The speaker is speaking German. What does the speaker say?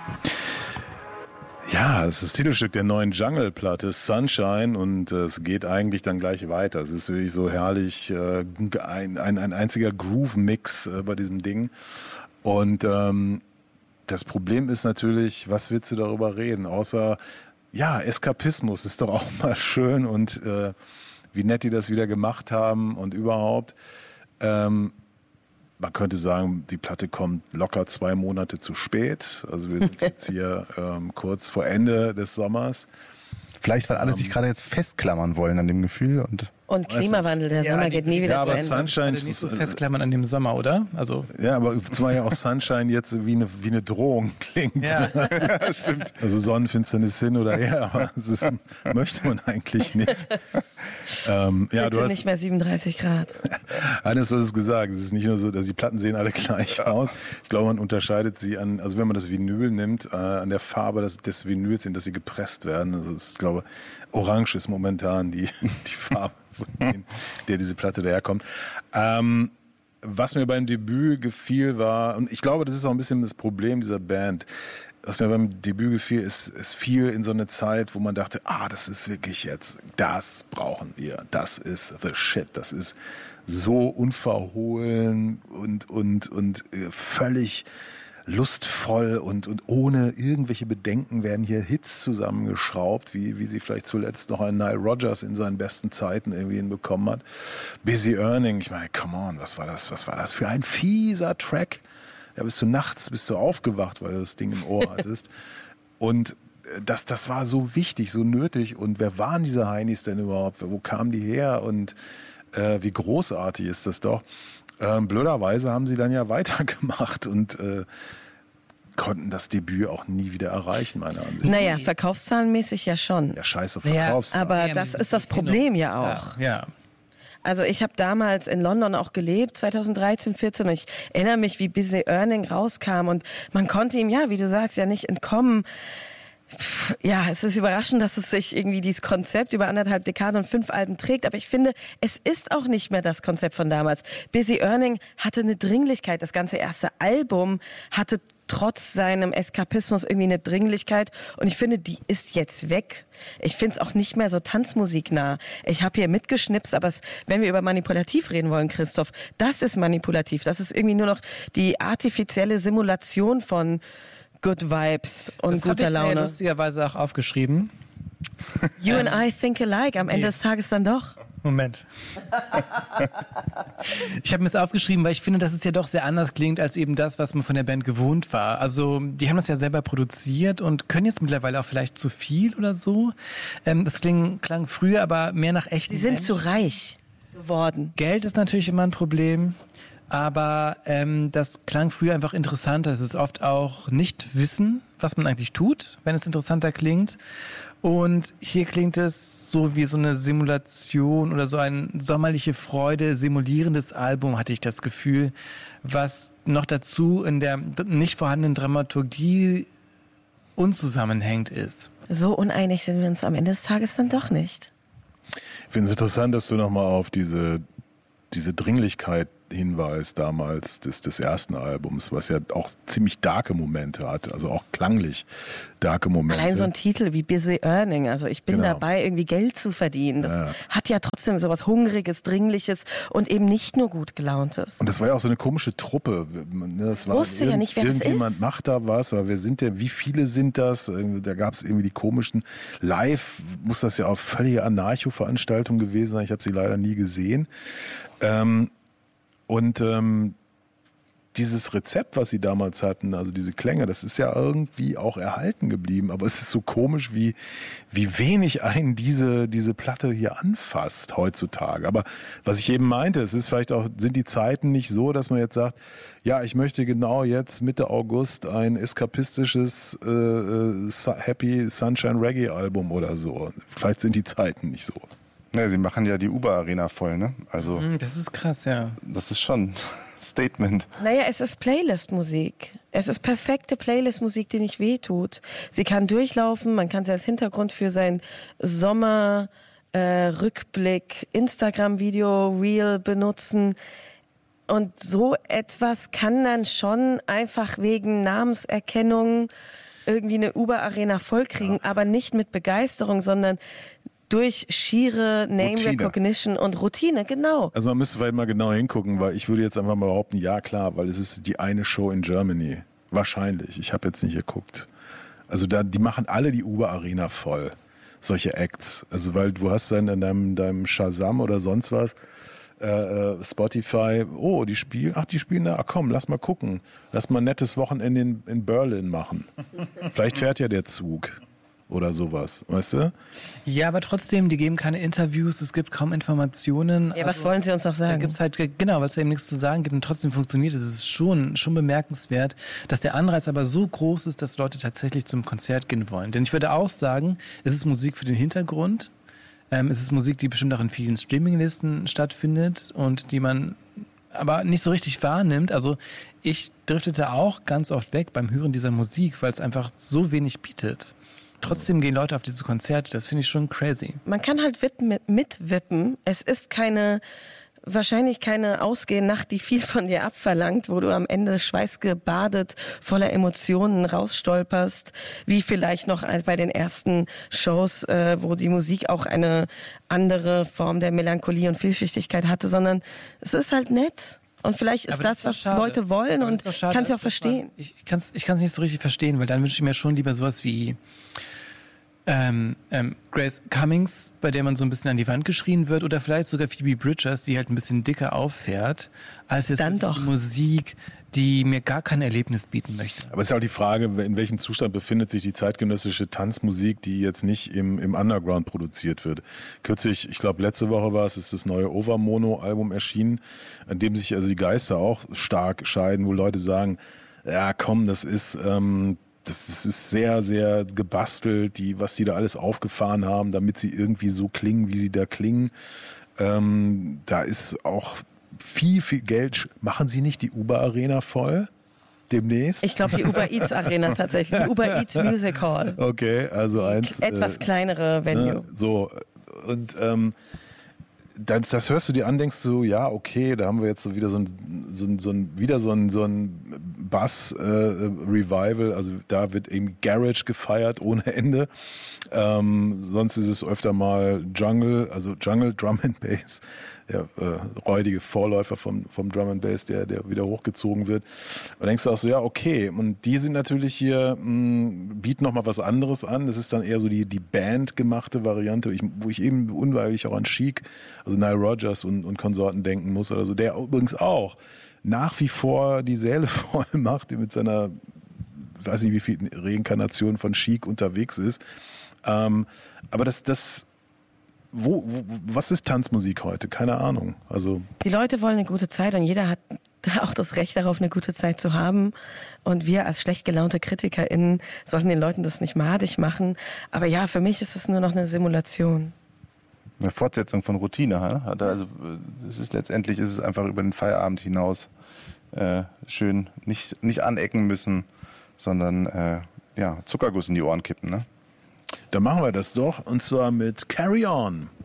Ja, es ist das Titelstück der neuen Jungle-Platte, Sunshine, und es geht eigentlich dann gleich weiter. Es ist wirklich so herrlich, ein einziger Groove-Mix bei diesem Ding. Und das Problem ist natürlich, was willst du darüber reden? Außer, ja, Eskapismus ist doch auch mal schön und wie nett die das wieder gemacht haben und überhaupt. Man könnte sagen, die Platte kommt locker 2 Monate zu spät. Also wir sind jetzt hier kurz vor Ende des Sommers. Vielleicht, weil alle sich gerade jetzt festklammern wollen an dem Gefühl. Und Klimawandel, der Sommer geht nie wieder zu Ende. Sunshine nicht so festklammern an dem Sommer, oder? Also ja, aber zumal ja auch Sunshine jetzt wie eine Drohung klingt. Ja. Stimmt. Also Sonnenfinsternis hin oder her, aber möchte man eigentlich nicht. Bitte du hast nicht mehr 37 Grad. Alles, was es gesagt. Es ist nicht nur so, dass die Platten sehen alle gleich aus. Ich glaube, man unterscheidet sie an, also wenn man das Vinyl nimmt, an der Farbe des Vinyls, in das sie gepresst werden. Also ich glaube, orange ist momentan die Farbe, der diese Platte daherkommt. Was mir beim Debüt gefiel war, und ich glaube, das ist auch ein bisschen das Problem dieser Band, was mir beim Debüt gefiel, ist, es fiel in so eine Zeit, wo man dachte, das ist wirklich jetzt, das brauchen wir, das ist the shit, das ist so unverhohlen und völlig lustvoll und ohne irgendwelche Bedenken werden hier Hits zusammengeschraubt, wie sie vielleicht zuletzt noch ein Nile Rodgers in seinen besten Zeiten irgendwie hinbekommen hat. Busy Earning, ich meine, come on, was war das für ein fieser Track? Ja, bist du aufgewacht, weil du das Ding im Ohr hattest. Und das war so wichtig, so nötig. Und wer waren diese Heinis denn überhaupt? Wo kamen die her? Und wie großartig ist das doch? Blöderweise haben sie dann ja weitergemacht und konnten das Debüt auch nie wieder erreichen, meiner Ansicht nach. Naja, verkaufszahlenmäßig ja schon. Ja, scheiße Verkaufszahlen. Aber das ist das Problem ja auch. Ja. Also ich habe damals in London auch gelebt, 2013, 14, und ich erinnere mich, wie Busy Earning rauskam und man konnte ihm, ja, wie du sagst, ja nicht entkommen. Ja, es ist überraschend, dass es sich irgendwie dieses Konzept über 1,5 Dekaden und 5 Alben trägt, aber ich finde, es ist auch nicht mehr das Konzept von damals. Busy Earning hatte eine Dringlichkeit, das ganze erste Album hatte trotz seinem Eskapismus irgendwie eine Dringlichkeit und ich finde, die ist jetzt weg. Ich finde es auch nicht mehr so tanzmusiknah. Ich habe hier mitgeschnipst, aber wenn wir über manipulativ reden wollen, Christoph, das ist manipulativ. Das ist irgendwie nur noch die artifizielle Simulation von Good Vibes und guter Laune. Das habe ich mir lustigerweise auch aufgeschrieben. You and I think alike, am Ende des Tages dann doch. Moment. Ich habe mir das aufgeschrieben, weil ich finde, dass es ja doch sehr anders klingt als eben das, was man von der Band gewohnt war. Also die haben das ja selber produziert und können jetzt mittlerweile auch vielleicht zu viel oder so. Das klang früher aber mehr nach echten Sie sind Menschen. zu reich geworden. Geld ist natürlich immer ein Problem. Aber das klang früher einfach interessanter. Es ist oft auch nicht wissen, was man eigentlich tut, wenn es interessanter klingt. Und hier klingt es so wie so eine Simulation oder so ein sommerliche Freude simulierendes Album, hatte ich das Gefühl, was noch dazu in der nicht vorhandenen Dramaturgie unzusammenhängend ist. So uneinig sind wir uns am Ende des Tages dann doch nicht. Ich finde es interessant, dass du nochmal auf diese Dringlichkeit hinweist damals des ersten Albums, was ja auch ziemlich darke Momente hat, also auch klanglich darke Momente. Allein so ein Titel wie Busy Earning, also ich bin dabei, irgendwie Geld zu verdienen. Das hat ja trotzdem sowas Hungriges, Dringliches und eben nicht nur gut gelauntes. Und das war ja auch so eine komische Truppe. Das war wusste ja nicht, wer das ist. Irgendjemand macht da was, aber wie viele sind das? Da gab es irgendwie die komischen, live muss das ja auch völlige Anarcho-Veranstaltung gewesen sein, ich habe sie leider nie gesehen. Dieses Rezept, was sie damals hatten, also diese Klänge, das ist ja irgendwie auch erhalten geblieben. Aber es ist so komisch, wie wenig einen diese Platte hier anfasst heutzutage. Aber was ich eben meinte, es ist vielleicht auch, sind die Zeiten nicht so, dass man jetzt sagt, ja, ich möchte genau jetzt Mitte August ein eskapistisches Happy Sunshine Reggae Album oder so. Vielleicht sind die Zeiten nicht so. Ja, sie machen ja die Uber-Arena voll, ne? Also das ist krass, ja. Das ist schon Statement. Naja, es ist Playlist-Musik. Es ist perfekte Playlist-Musik, die nicht wehtut. Sie kann durchlaufen, man kann sie als Hintergrund für sein Sommer-Rückblick, Instagram-Video, Reel benutzen. Und so etwas kann dann schon einfach wegen Namenserkennung irgendwie eine Uber-Arena vollkriegen, aber nicht mit Begeisterung, sondern durch schiere Name Recognition und Routine, genau. Also man müsste vielleicht mal genau hingucken, weil ich würde jetzt einfach mal behaupten, ja klar, weil es ist die eine Show in Germany. Wahrscheinlich. Ich habe jetzt nicht geguckt. Also die machen alle die Uber-Arena voll. Solche Acts. Also weil du hast dann in deinem Shazam oder sonst was, Spotify, die spielen da, komm, lass mal gucken. Lass mal ein nettes Wochenende in Berlin machen. Vielleicht fährt ja der Zug. Oder sowas, weißt du? Ja, aber trotzdem, die geben keine Interviews, es gibt kaum Informationen. Ja, was wollen sie uns noch sagen? Da gibt's halt, genau, weil es eben nichts zu sagen gibt und trotzdem funktioniert es. Es ist schon bemerkenswert, dass der Anreiz aber so groß ist, dass Leute tatsächlich zum Konzert gehen wollen. Denn ich würde auch sagen, es ist Musik für den Hintergrund. Es ist Musik, die bestimmt auch in vielen Streaminglisten stattfindet und die man aber nicht so richtig wahrnimmt. Also ich driftete auch ganz oft weg beim Hören dieser Musik, weil es einfach so wenig bietet. Trotzdem gehen Leute auf diese Konzerte, das finde ich schon crazy. Man kann halt mitwippen. Es ist wahrscheinlich keine Ausgehnacht, die viel von dir abverlangt, wo du am Ende schweißgebadet, voller Emotionen rausstolperst, wie vielleicht noch bei den ersten Shows, wo die Musik auch eine andere Form der Melancholie und Vielschichtigkeit hatte, sondern es ist halt nett. Und vielleicht ist das, was Leute wollen, und ich kann es ja auch verstehen. Ich kann es nicht so richtig verstehen, weil dann wünsche ich mir schon lieber sowas wie Grace Cummings, bei der man so ein bisschen an die Wand geschrien wird, oder vielleicht sogar Phoebe Bridgers, die halt ein bisschen dicker auffährt, als jetzt die Musik, die mir gar kein Erlebnis bieten möchte. Aber es ist ja auch die Frage, in welchem Zustand befindet sich die zeitgenössische Tanzmusik, die jetzt nicht im Underground produziert wird. Kürzlich, ich glaube letzte Woche war es, ist das neue Overmono-Album erschienen, an dem sich also die Geister auch stark scheiden, wo Leute sagen, ja komm, das ist sehr, sehr gebastelt, was die da alles aufgefahren haben, damit sie irgendwie so klingen, wie sie da klingen. Da ist auch viel, viel Geld. Machen Sie nicht die Uber-Arena voll demnächst? Ich glaube, die Uber Eats Arena tatsächlich. Die Uber Eats Music Hall. Okay, also eins. Etwas kleinere Venue. Ne, so, und das hörst du dir an, denkst du, ja, okay, da haben wir jetzt so wieder so ein Bass-Revival, also da wird eben Garage gefeiert ohne Ende. Sonst ist es öfter mal Jungle, also Jungle Drum and Bass, der räudige Vorläufer vom Drum and Bass, der wieder hochgezogen wird. Und denkst du auch so, ja, okay, und die sind natürlich hier, bieten nochmal was anderes an. Das ist dann eher so die Band gemachte Variante, wo ich eben unweigerlich auch an Chic, also Nile Rodgers und Konsorten denken muss oder so, der übrigens auch nach wie vor die Säle voll macht, die mit seiner, weiß nicht wie viel Reinkarnation von Chic unterwegs ist. Aber was ist Tanzmusik heute? Keine Ahnung. Also die Leute wollen eine gute Zeit und jeder hat auch das Recht darauf, eine gute Zeit zu haben. Und wir als schlecht gelaunte KritikerInnen sollten den Leuten das nicht madig machen. Aber ja, für mich ist es nur noch eine Simulation. Eine Fortsetzung von Routine. Also letztendlich ist es einfach über den Feierabend hinaus schön nicht anecken müssen, sondern Zuckerguss in die Ohren kippen. Ne? Dann machen wir das doch, und zwar mit Carry On.